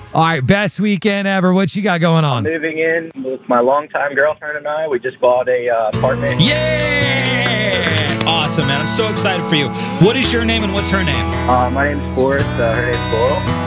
All right, best weekend ever. What you got going on? Moving in with my longtime girlfriend and I. We just bought a apartment. Yeah! Awesome, man. I'm so excited for you. What is your name and what's her name? My name's Forrest. Her name's Laurel.